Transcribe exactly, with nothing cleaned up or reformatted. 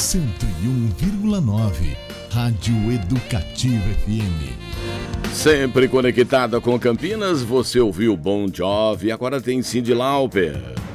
cento e um vírgula nove, Rádio Educativa F M. Sempre conectada com Campinas, você ouviu Bon Jovi, agora tem Cyndi Lauper.